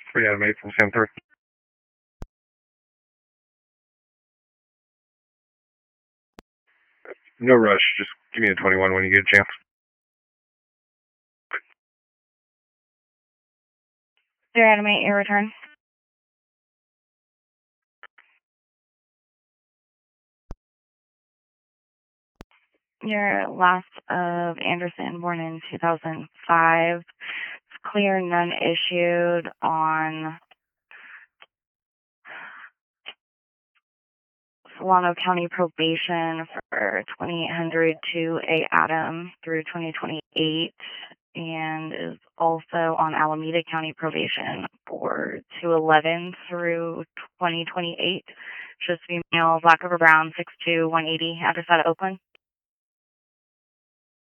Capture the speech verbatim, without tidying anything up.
Reanimate from Sam three. No rush. Just give me a twenty-one when you get a chance. Reanimate your return. Your last of Anderson, born in two thousand five. It's clear, none issued on Solano County probation for twenty-eight hundred to A. Adam through twenty twenty-eight, and is also on Alameda County probation for two eleven through twenty twenty-eight. Just female, black over brown, six two, one eighty. Address out of Oakland.